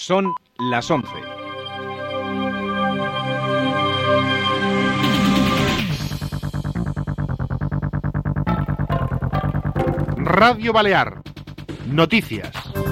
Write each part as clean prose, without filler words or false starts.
Son las 11. Radio Balear. Noticias.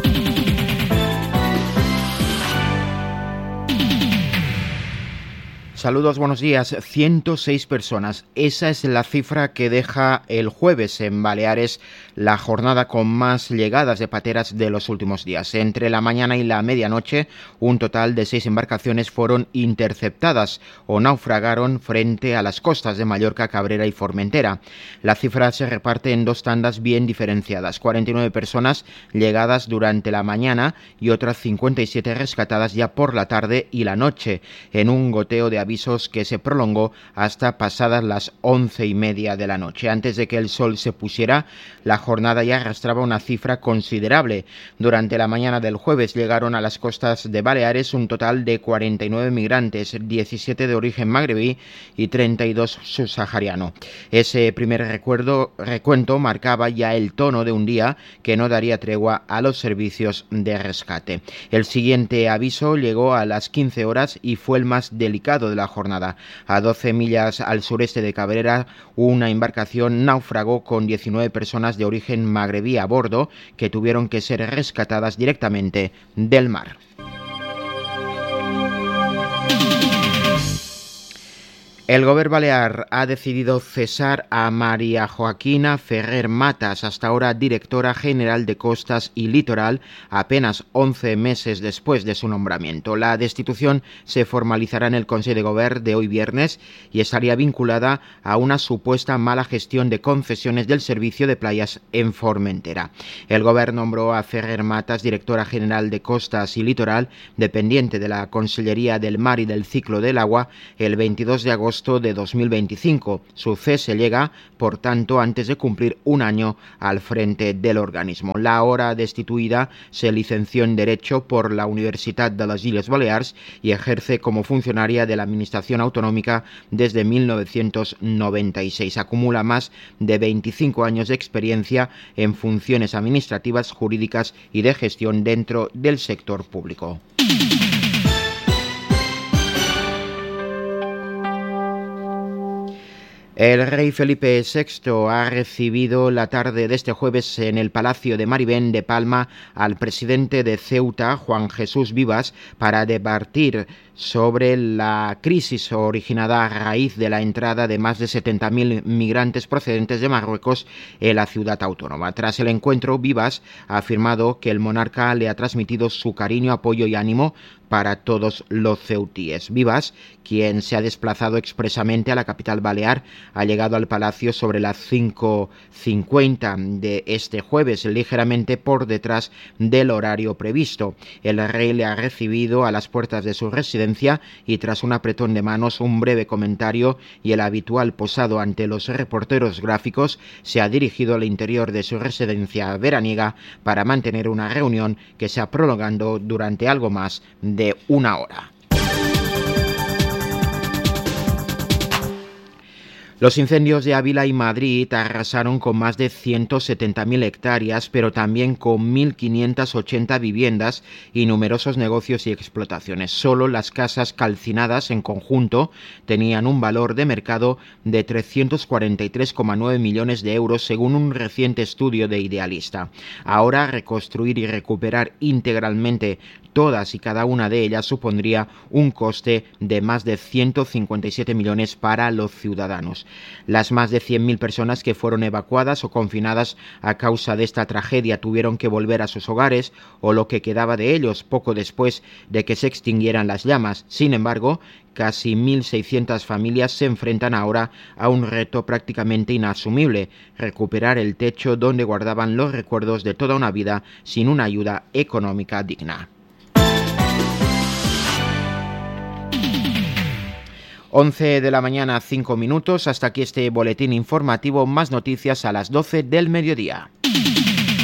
Saludos, buenos días. 106 personas. Esa es la cifra que deja el jueves en Baleares la jornada con más llegadas de pateras de los últimos días. Entre la mañana y la medianoche, un total de 6 embarcaciones fueron interceptadas o naufragaron frente a las costas de Mallorca, Cabrera y Formentera. La cifra se reparte en 2 tandas bien diferenciadas. 49 personas llegadas durante la mañana y otras 57 rescatadas ya por la tarde y la noche, en un goteo de avisos que se prolongó hasta pasadas las 11:30 de la noche. Antes de que el sol se pusiera, la jornada ya arrastraba una cifra considerable. Durante la mañana del jueves llegaron a las costas de Baleares un total de 49 migrantes, 17 de origen magrebí y 32 subsahariano. Ese primer recuento marcaba ya el tono de un día que no daría tregua a los servicios de rescate. El siguiente aviso llegó a las 15 horas y fue el más delicado de la jornada. A 12 millas al sureste de Cabrera, una embarcación naufragó con 19 personas de origen magrebí a bordo que tuvieron que ser rescatadas directamente del mar. El Gobierno balear ha decidido cesar a María Joaquina Ferrer Matas, hasta ahora directora general de Costas y Litoral, apenas 11 meses después de su nombramiento. La destitución se formalizará en el Consejo de Gobierno de hoy viernes y estaría vinculada a una supuesta mala gestión de concesiones del servicio de playas en Formentera. El Gobierno nombró a Ferrer Matas directora general de Costas y Litoral, dependiente de la Consellería del Mar y del Ciclo del Agua, el 22 de agosto de 2025. Su cese llega, por tanto, antes de cumplir un año al frente del organismo. La ahora destituida se licenció en Derecho por la Universitat de les Illes Balears y ejerce como funcionaria de la Administración Autonómica desde 1996. Acumula más de 25 años de experiencia en funciones administrativas, jurídicas y de gestión dentro del sector público. El rey Felipe VI ha recibido la tarde de este jueves en el Palacio de Maribén de Palma al presidente de Ceuta, Juan Jesús Vivas, para debatir sobre la crisis originada a raíz de la entrada de más de 70.000 migrantes procedentes de Marruecos en la ciudad autónoma. Tras el encuentro, Vivas ha afirmado que el monarca le ha transmitido su cariño, apoyo y ánimo para todos los ceutíes. Vivas, quien se ha desplazado expresamente a la capital balear, ha llegado al palacio sobre las 5:50 de este jueves, ligeramente por detrás del horario previsto. El rey le ha recibido a las puertas de su residencia y, tras un apretón de manos, un breve comentario y el habitual posado ante los reporteros gráficos, se ha dirigido al interior de su residencia veraniega para mantener una reunión que se ha prolongado durante algo más de una hora. Los incendios de Ávila y Madrid arrasaron con más de 170.000 hectáreas, pero también con 1.580 viviendas y numerosos negocios y explotaciones. Solo las casas calcinadas en conjunto tenían un valor de mercado de 343,9 millones de euros, según un reciente estudio de Idealista. Ahora, reconstruir y recuperar integralmente todas y cada una de ellas supondría un coste de más de 157 millones para los ciudadanos. Las más de 100.000 personas que fueron evacuadas o confinadas a causa de esta tragedia tuvieron que volver a sus hogares o lo que quedaba de ellos poco después de que se extinguieran las llamas. Sin embargo, casi 1.600 familias se enfrentan ahora a un reto prácticamente inasumible: recuperar el techo donde guardaban los recuerdos de toda una vida sin una ayuda económica digna. 11 de la mañana, 5 minutos. Hasta aquí este boletín informativo. Más noticias a las 12 del mediodía.